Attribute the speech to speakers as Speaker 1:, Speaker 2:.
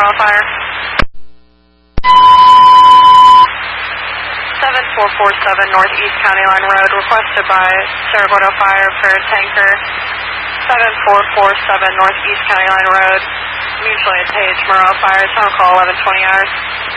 Speaker 1: Morel Fire. 7447 Northeast County Line Road, requested by Saragordo Fire for tanker 7447 Northeast County Line Road, mutually attached Morel Fire, town call 1120 hours.